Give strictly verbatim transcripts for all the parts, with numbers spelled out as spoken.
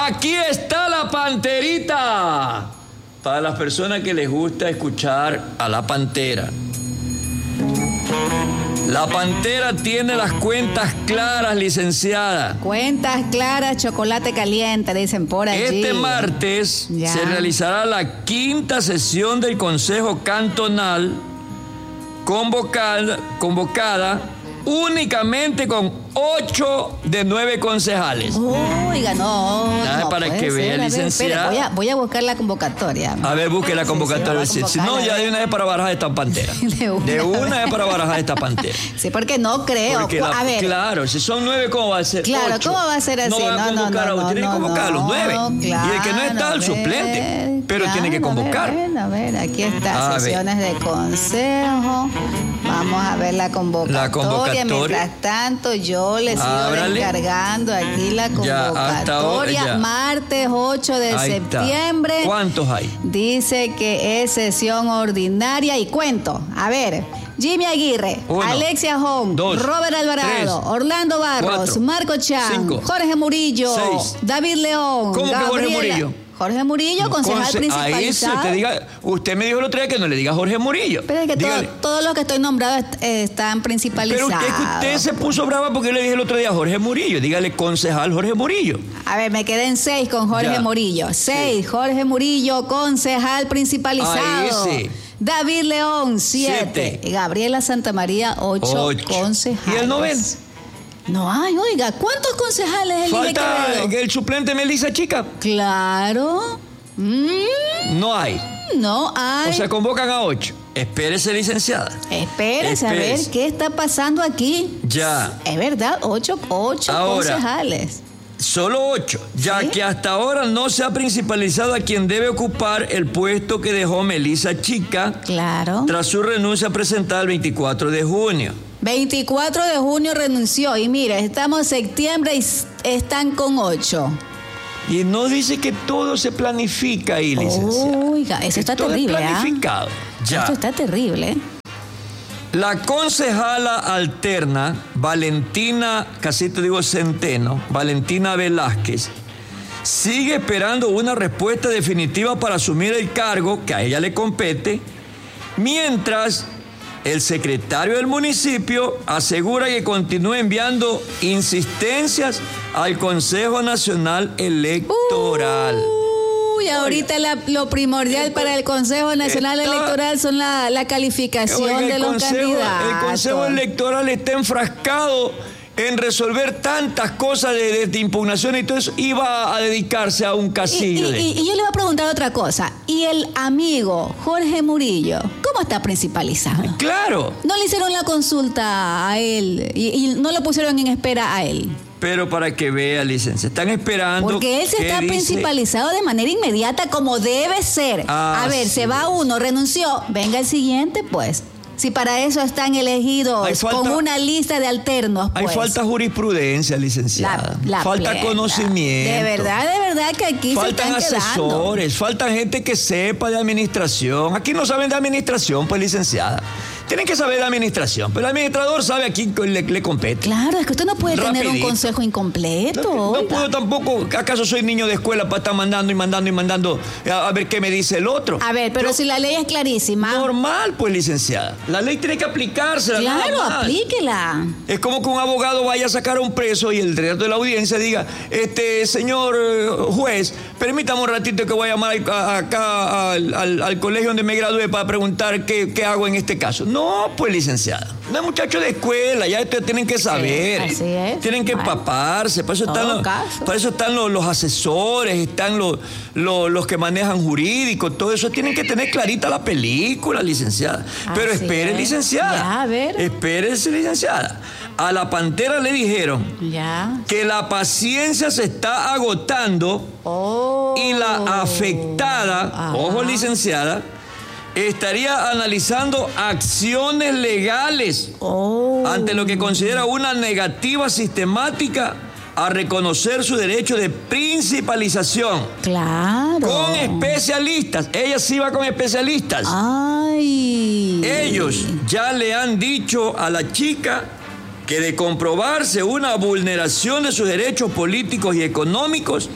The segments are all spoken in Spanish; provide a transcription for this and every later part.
Aquí está la panterita. Para las personas que les gusta escuchar a la pantera. La pantera tiene las cuentas claras, licenciada. Cuentas claras, chocolate caliente, dicen por allí. Este martes ya se realizará la quinta sesión del Consejo Cantonal, convocada, convocada únicamente con ocho de nueve concejales. Oiga, no. Nada, no para que vea, licenciada. Voy a, voy a buscar la convocatoria. A ver, busque la convocatoria. Sí, sí, si no, ya de una vez para barajar esta pantera. De una, de una vez para barajar esta pantera. Sí, porque no creo. Porque la, a ver. Claro, si son nueve, ¿cómo va a ser? Claro, ocho. ¿cómo va a ser así? No va a convocar no, no, a no, tiene no, que convocar no, a los nueve. Claro, y el que no está, el suplente. Pero claro, tiene que convocar. A ver, a ver, aquí está, a sesiones ver. de consejo. Vamos a ver la convocatoria. La convocatoria. Mientras tanto, yo les sigo Ábrale. descargando aquí la convocatoria. Ya, hasta ahora, ya. Martes ocho de Ahí septiembre. Está. ¿Cuántos hay? Dice que es sesión ordinaria y cuento. A ver. Jimmy Aguirre, Uno, Alexia Hong, dos, Robert Alvarado, tres, Orlando Barros, cuatro, Marco Chan, cinco, Jorge Murillo, seis. David León. ¿Cómo Gabriela, que Jorge Murillo? Jorge Murillo, concejal Conce principalizado. Ahí se te diga, usted me dijo el otro día que no le diga Jorge Murillo. Pero es que todo, Dígale. todos los que estoy nombrados est eh, están principalizados. Pero usted, usted se puso brava porque yo le dije el otro día Jorge Murillo. Dígale concejal Jorge Murillo. A ver, me quedé en seis con Jorge Ya. Murillo. Seis, Sí. Jorge Murillo, concejal principalizado. Ahí sí. David León, siete. Siete. Gabriela Santamaría, ocho, Ocho. concejales. ¿Y el noveno? No hay, oiga, ¿cuántos concejales elige Falta Quevedo? el suplente Melissa Chica. Claro. Mm, No hay. no hay. O sea, convocan a ocho. Espérese, licenciada. Espérese a ver espérese. qué está pasando aquí. Ya. Es verdad, ocho, ocho Ahora. concejales. Solo ocho, ya ¿Sí? que hasta ahora no se ha principalizado a quien debe ocupar el puesto que dejó Melissa Chica Claro. tras su renuncia presentada el veinticuatro de junio. veinticuatro de junio renunció y mire, estamos en septiembre y s- están con ocho. Y no dice que todo se planifica ahí, licenciada. Oiga, eso Que está todo terrible, es ¿ah? planificado. Ya. Esto está terrible. La concejala alterna, Valentina, casi te digo Centeno, Valentina Velázquez, sigue esperando una respuesta definitiva para asumir el cargo que a ella le compete, mientras el secretario del municipio asegura que continúa enviando insistencias al Consejo Nacional Electoral. Uy, ahorita la- lo primordial para el Consejo Nacional Está- Electoral son la, la calificación Oiga, de el los Consejo, candidatos. el Consejo Electoral está enfrascado en resolver tantas cosas de, de, de impugnación y todo eso, iba a dedicarse a un Y, casillo. y- de- y- y yo le voy a preguntar otra cosa. ¿Y el amigo Jorge Murillo, cómo está principalizado? Claro, No le hicieron la consulta a él y, y no lo pusieron en espera a él. pero para que vea, licencia, están esperando. Porque él se qué está dice- principalizado de manera inmediata como debe ser. Ah, a ver, sí. se va uno, renunció, venga el siguiente, pues. Si para eso están elegidos Hay falta- con una lista de alternos, Hay pues. falta jurisprudencia, licenciada. La- la falta plena. conocimiento. De verdad, de verdad que aquí Faltan se están quedando. asesores, faltan gente que sepa de administración. Aquí no saben de administración, pues, licenciada. Tienen que saber de administración, pero el administrador sabe a quién le, le compete. Claro, es que usted no puede tener un Rapidito. consejo incompleto. No, no oiga. puedo tampoco, ¿acaso soy niño de escuela para estar mandando y mandando y mandando a, a ver qué me dice el otro? A ver, pero si la ley es clarísima. Normal, pues, licenciada. La ley tiene que aplicársela. Claro, nada más. aplíquela. Es como que un abogado vaya a sacar a un preso y el director de la audiencia diga, este señor eh, juez, permítame un ratito que voy a llamar a- acá al, al- al colegio donde me gradué para preguntar qué, qué hago en este caso. No, pues, licenciada. No es muchacho de escuela, ya ustedes tienen que saber. así es. Tienen que Bueno, empaparse. Para eso todo están, los, caso. para eso están los, los asesores, están los, los, los que manejan jurídicos, todo eso. Tienen que tener clarita la película, licenciada. Pero Así espere, es. licenciada. Ya, a ver. Espérese, licenciada. A la pantera le dijeron Ya. que la paciencia se está agotando Oh. y la afectada, Ajá. ojo, licenciada, estaría analizando acciones legales Oh. ante lo que considera una negativa sistemática a reconocer su derecho de principalización Claro. con especialistas. Ella sí va con especialistas. Ay. Ellos ya le han dicho a la chica que de comprobarse una vulneración de sus derechos políticos y económicos,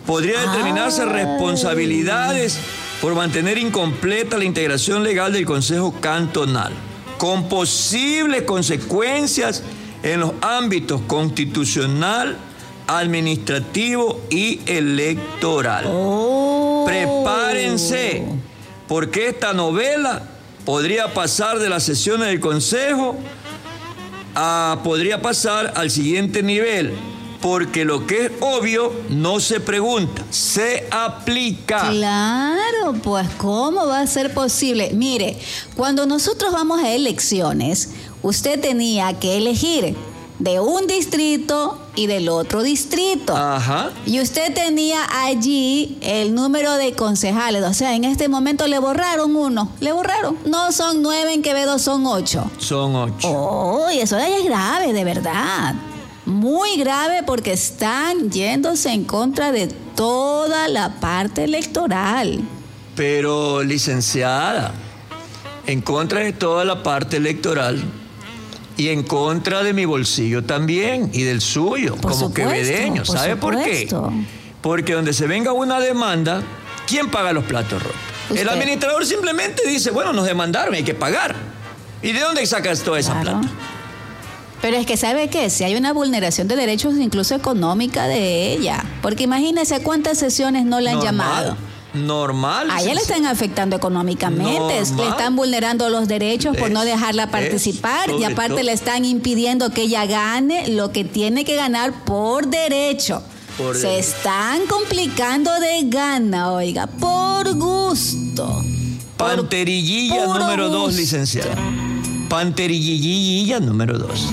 Podría determinarse Ay. responsabilidades por mantener incompleta la integración legal del Consejo Cantonal, con posibles consecuencias en los ámbitos constitucional, administrativo y electoral. Oh. Prepárense, porque esta novela podría pasar de las sesiones del Consejo a, podría pasar al siguiente nivel, porque lo que es obvio no se pregunta, se aplica. Claro, pues ¿cómo va a ser posible? Mire, cuando nosotros vamos a elecciones, usted tenía que elegir de un distrito y del otro distrito. Ajá. Y usted tenía allí el número de concejales. O sea, en este momento le borraron uno. Le borraron. No son nueve, en Quevedo son ocho. Son ocho. Oh, y eso ya es grave, de verdad. Muy grave, porque están yéndose en contra de toda la parte electoral. Pero, licenciada, en contra de toda la parte electoral y en contra de mi bolsillo también y del suyo, Por como supuesto, quevedeño. por ¿Sabe por qué? supuesto. Porque donde se venga una demanda, ¿quién paga los platos rotos? Usted. El administrador simplemente dice, bueno, nos demandaron, hay que pagar. ¿Y de dónde sacas toda esa Claro. plata? Pero es que, ¿sabe qué? Si hay una vulneración de derechos, incluso económica, de ella. Porque imagínese cuántas sesiones no le han Normal, llamado. Normal. A ella le están afectando económicamente, Normal. le están vulnerando los derechos por no Es- dejarla participar, es, y sobre aparte todo. le están impidiendo que ella gane lo que tiene que ganar por derecho. Por Se derecho. están complicando de gana, oiga, por gusto. Por Panterillilla puro número dos, gusto. licenciada. Panterillilla número dos.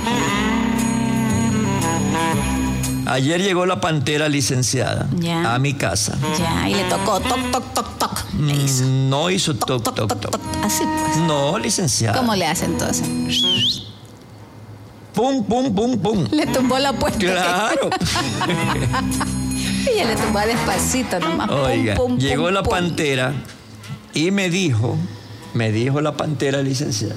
Ayer llegó la pantera, licenciada, Ya. a mi casa. Ya, y le tocó toc, toc, toc, toc. Le hizo. Mm, No hizo Toc, toc, toc, toc, toc, toc. toc. Así pues. No, licenciada. ¿Cómo le hace entonces? Pum, pum, pum, pum. Le tumbó la puerta. Claro. Ella le tumbó despacito nomás. Pum, Oiga, pum, llegó pum, la pum. pantera y me dijo, me dijo la pantera, licenciada,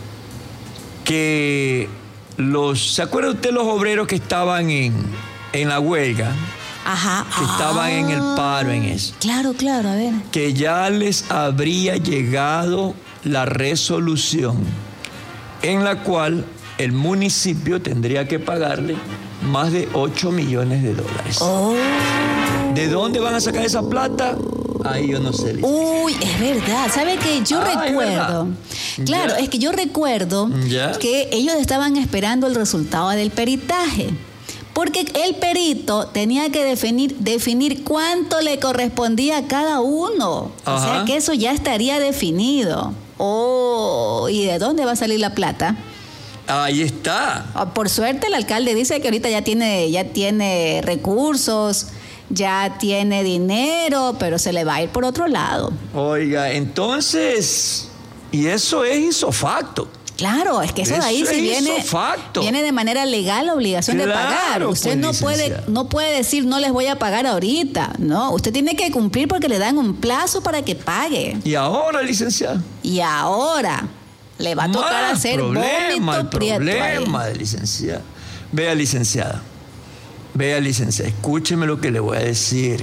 que los, ¿se acuerda usted los obreros que estaban en, en la huelga? Ajá. Que estaban en el paro, en eso. Claro, claro, a ver. Que ya les habría llegado la resolución en la cual el municipio tendría que pagarle más de ocho millones de dólares. Oh. ¿De dónde van a sacar esa plata? Ahí yo no sé. Uy, es verdad. ¿Sabe qué? Yo Ah, es recuerdo. verdad. Claro, Ya. es que yo recuerdo Ya. que ellos estaban esperando el resultado del peritaje. Porque el perito tenía que definir, definir cuánto le correspondía a cada uno. O Ajá. sea que eso ya estaría definido. Oh, ¿y de dónde va a salir la plata? Ahí está. Oh, por suerte el alcalde dice que ahorita ya tiene, ya tiene recursos, ya tiene dinero, pero se le va a ir por otro lado. Oiga, entonces, y eso es isofacto. Claro, es que eso de ahí Eso sí es viene, isofacto. viene de manera legal la obligación de Claro, pagar. Usted pues, no puede, licenciada. no puede decir no les voy a pagar ahorita. No, usted tiene que cumplir porque le dan un plazo para que pague. Y ahora, licenciada. Y ahora le va a tocar Más hacer problema, el vómito prieto ahí. problema de licenciada. Vea, licenciada. Vea, licenciada. Escúcheme lo que le voy a decir.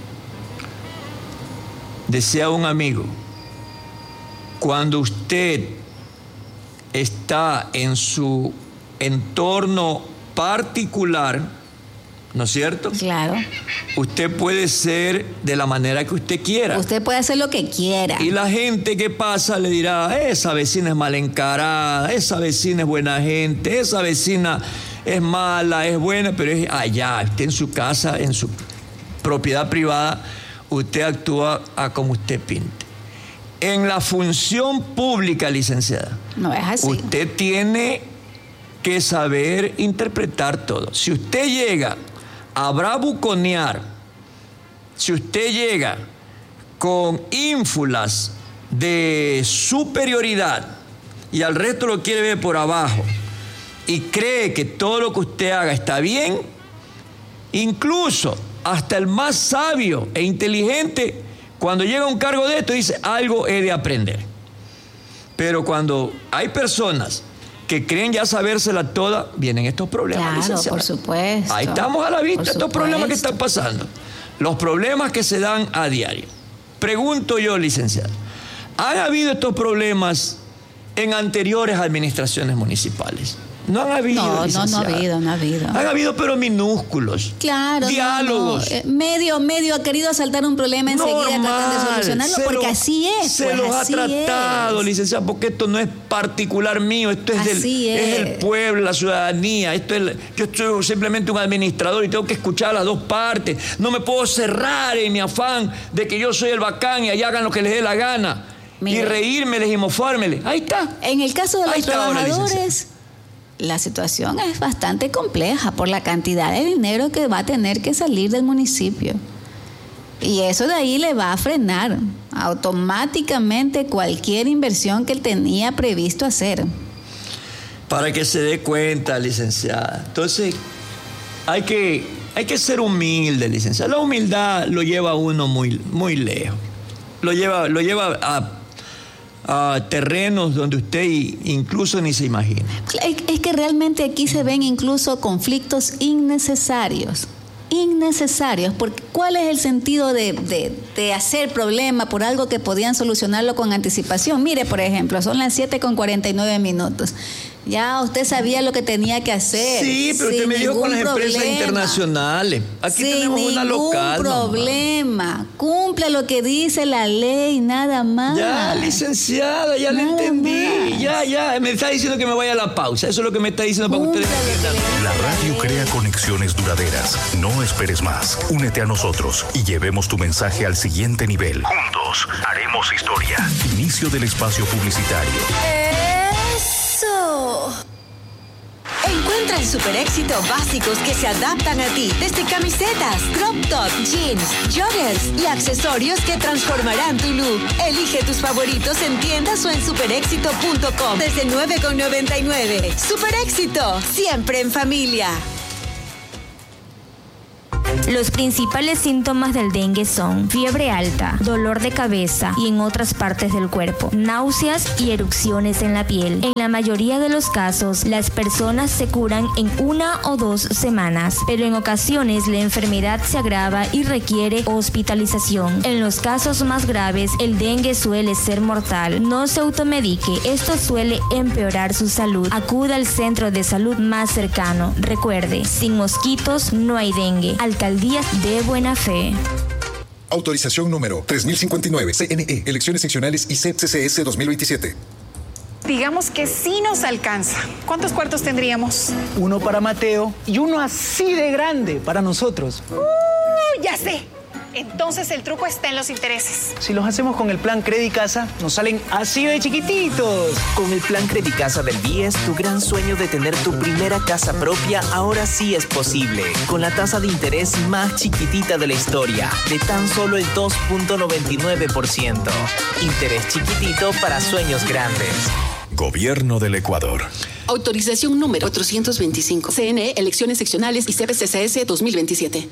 Decía un amigo, cuando usted está en su entorno particular, ¿no es cierto? Claro. Usted puede ser de la manera que usted quiera. Usted puede hacer lo que quiera. Y la gente que pasa le dirá, esa vecina es mal encarada, esa vecina es buena gente, esa vecina es mala, es buena, pero es allá, usted en su casa, en su propiedad privada, usted actúa a como usted pinte. En la función pública, licenciada, No es así. usted tiene que saber interpretar todo. Si usted llega a bravuconear, si usted llega con ínfulas de superioridad y al resto lo quiere ver por abajo y cree que todo lo que usted haga está bien, incluso hasta el más sabio e inteligente, cuando llega a un cargo de esto, dice, algo he de aprender. Pero cuando hay personas que creen ya sabérsela toda, vienen estos problemas, Claro, licenciada. por supuesto. Ahí estamos a la vista, Por estos problemas que supuesto. están pasando. los problemas que se dan a diario. Pregunto yo, licenciado, ¿han habido estos problemas en anteriores administraciones municipales? No han habido, No, no, no ha habido, no ha habido. Han habido, pero minúsculos. Claro. Diálogos. No, no. Eh, Medio, medio ha querido asaltar un problema enseguida, tratan de solucionarlo, porque lo, así es. Se pues, los ha así tratado, es. licenciado, porque esto no es particular mío, esto es, del, es. es el pueblo, la ciudadanía. Esto es, yo soy simplemente un administrador y tengo que escuchar las dos partes. No me puedo cerrar en mi afán de que yo soy el bacán y allá hagan lo que les dé la gana. Mire, y reírmeles y mofármeles. Ahí está. En el caso de los Ahí trabajadores, la situación es bastante compleja por la cantidad de dinero que va a tener que salir del municipio. Y eso de ahí le va a frenar automáticamente cualquier inversión que él tenía previsto hacer. Para que se dé cuenta, licenciada. Entonces, hay que, hay que ser humilde, licenciada. La humildad lo lleva a uno muy, muy lejos. Lo lleva, lo lleva a... a terrenos donde usted incluso ni se imagina. Es, es que realmente aquí se ven incluso conflictos innecesarios. Innecesarios, porque ¿cuál es el sentido de, de, de hacer problema por algo que podían solucionarlo con anticipación? Mire, por ejemplo, son las siete con cuarenta y nueve minutos. Ya usted sabía lo que tenía que hacer. Sí, pero usted me dijo con las empresas problema. internacionales. Aquí sin tenemos una local. Sin ningún problema. Mamá. Cumple lo que dice la ley, nada más. Ya, licenciada, ya lo entendí. Más. Ya, ya. Me está diciendo que me vaya a la pausa. Eso es lo que me está diciendo para Cumple que ustedes... La radio crea conexiones duraderas. No esperes más. Únete a nosotros y llevemos tu mensaje al siguiente nivel. Juntos haremos historia. Inicio del espacio publicitario. ¡Eso! Encuentra en Super Éxito básicos que se adaptan a ti, desde camisetas, crop top, jeans, joggers y accesorios que transformarán tu look. Elige tus favoritos en tiendas o en super éxito punto com desde nueve con noventa y nueve. Super Éxito, siempre en familia. Los principales síntomas del dengue son fiebre alta, dolor de cabeza y en otras partes del cuerpo, náuseas y erupciones en la piel. En la mayoría de los casos, las personas se curan en una o dos semanas, pero en ocasiones la enfermedad se agrava y requiere hospitalización. En los casos más graves, el dengue suele ser mortal. No se automedique, esto suele empeorar su salud. Acuda al centro de salud más cercano. Recuerde, sin mosquitos no hay dengue. Alcaldía de Buena Fe. Autorización número tres mil cincuenta y nueve, C N E, Elecciones Seccionales y C C S dos mil veintisiete. Digamos que sí nos alcanza. ¿Cuántos cuartos tendríamos? Uno para Mateo y uno así de grande para nosotros. ¡Uh! Ya sé. Entonces el truco está en los intereses. Si los hacemos con el plan Credicasa, nos salen así de chiquititos. Con el plan Credicasa del B I E S, tu gran sueño de tener tu primera casa propia ahora sí es posible. Con la tasa de interés más chiquitita de la historia, de tan solo el dos punto noventa y nueve por ciento. Interés chiquitito para sueños grandes. Gobierno del Ecuador. Autorización número cuatrocientos veinticinco. C N E, Elecciones Seccionales y C C S dos mil veintisiete.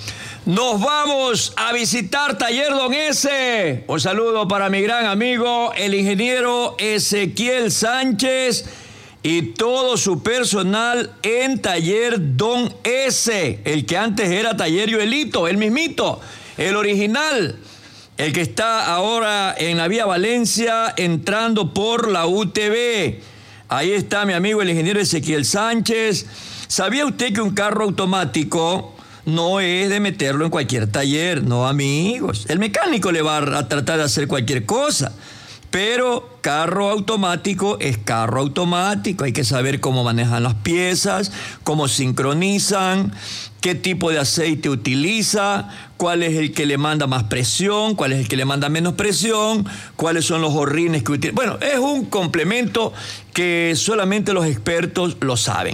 Nos vamos a visitar Taller Don S. Un saludo para mi gran amigo, el ingeniero Ezequiel Sánchez y todo su personal en Taller Don S, el que antes era Taller Yoelito, el mismito, el original, el que está ahora en la vía Valencia entrando por la U T V. Ahí está mi amigo el ingeniero Ezequiel Sánchez. ¿Sabía usted que un carro automático no es de meterlo en cualquier taller? No, amigos. El mecánico le va a tratar de hacer cualquier cosa, pero carro automático es carro automático. Hay que saber cómo manejan las piezas, cómo sincronizan, qué tipo de aceite utiliza, cuál es el que le manda más presión, cuál es el que le manda menos presión, cuáles son los horrines que utiliza. Bueno, es un complemento que solamente los expertos lo saben.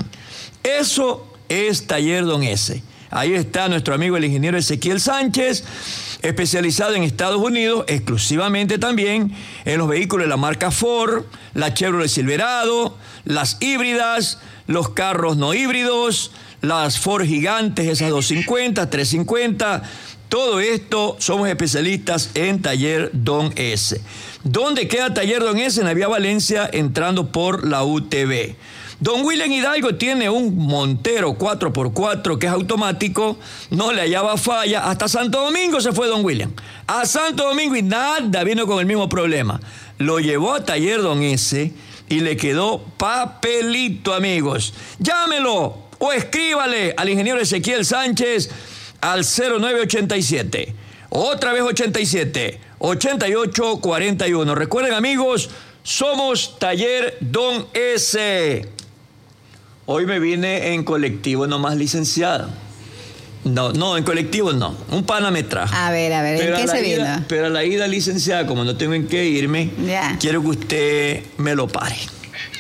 Eso es Taller Don S. Ahí está nuestro amigo el ingeniero Ezequiel Sánchez, especializado en Estados Unidos, exclusivamente también en los vehículos de la marca Ford, la Chevrolet Silverado, las híbridas, los carros no híbridos, las Ford gigantes, esas doscientos cincuenta, trescientos cincuenta. Todo esto somos especialistas en Taller Don S. ¿Dónde queda Taller Don S? En la vía Valencia, entrando por la U T V. Don William Hidalgo tiene un Montero cuatro por cuatro que es automático, no le hallaba falla. Hasta Santo Domingo se fue don William. A Santo Domingo y nada, vino con el mismo problema. Lo llevó a taller don S y le quedó papelito, amigos. Llámelo o escríbale al ingeniero Ezequiel Sánchez al cero nueve ochenta y siete. Otra vez ochenta y siete, ochenta y ocho cuarenta y uno. Recuerden, amigos, somos Taller Don S. Hoy me vine en colectivo nomás, licenciada. No, no, en colectivo no. Un pana me trajo. A ver, a ver, pero ¿en qué se ida, vino? Pero a la ida, licenciada, como no tengo en qué irme, ya. Quiero que usted me lo pare.